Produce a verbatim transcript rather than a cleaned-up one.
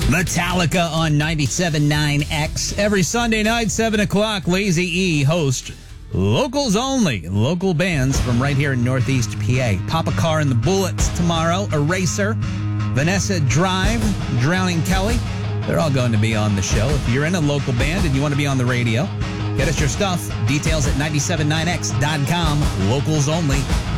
Metallica on ninety-seven point nine X. Every Sunday night, seven o'clock, Lazy E host Locals Only. Local bands from right here in Northeast P A. Papa Car and the Bullets tomorrow. Eraser. Vanessa Drive. Drowning Kelly. They're all going to be on the show. If you're in a local band and you want to be on the radio, get us your stuff. Details at nine seven nine x dot com. Locals Only.